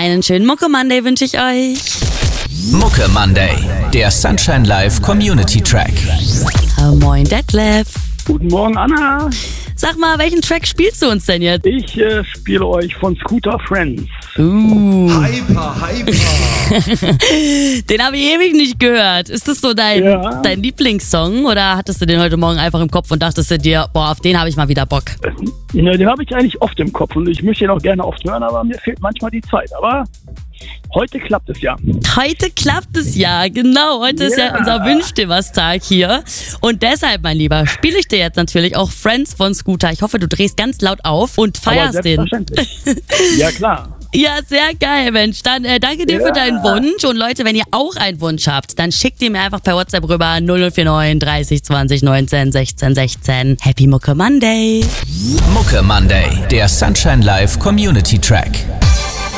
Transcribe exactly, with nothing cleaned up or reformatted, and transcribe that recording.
Einen schönen Mucke Monday wünsche ich euch. Mucke Monday, der Sunshine Live Community Track. Oh, moin Detlef. Guten Morgen, Anna. Sag mal, welchen Track spielst du uns denn jetzt? Ich äh, spiele euch von Scooter Friends. Uh. Hyper, hyper. Den habe ich ewig nicht gehört. Ist das so dein, Ja. dein Lieblingssong oder hattest du den heute Morgen einfach im Kopf und dachtest du dir, boah, auf den habe ich mal wieder Bock? Ne, den habe ich eigentlich oft im Kopf und ich möchte ihn auch gerne oft hören, aber mir fehlt manchmal die Zeit. Aber heute klappt es ja. Heute klappt es ja, genau. Heute ist ja Ja. unser Wünsch dir was Tag hier. Und deshalb, mein Lieber, spiele ich dir jetzt natürlich auch Friends von Scooter. Ich hoffe, du drehst ganz laut auf und Aber feierst den. selbstverständlich. Ja, klar. Ja, sehr geil, Mensch. Dann äh, danke dir Ja. für deinen Wunsch. Und Leute, wenn ihr auch einen Wunsch habt, dann schickt ihr mir einfach per WhatsApp rüber null vier neun dreißig zwanzig neunzehn sechzehn sechzehn. Happy Mucke Monday. Mucke Monday, der Sunshine Live Community Track.